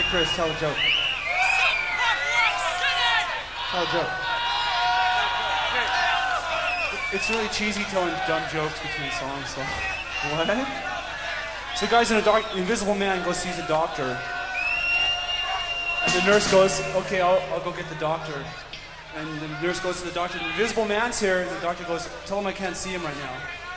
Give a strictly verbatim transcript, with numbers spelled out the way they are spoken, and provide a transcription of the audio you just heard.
Chris, tell a joke. Tell a joke. It's really cheesy telling dumb jokes between songs, so... What? So the guy's in a dark... Invisible Man goes sees a doctor. And the nurse goes, okay, I'll, I'll go get the doctor. And the nurse goes to the doctor, the Invisible Man's here. And the doctor goes, tell him I can't see him right now.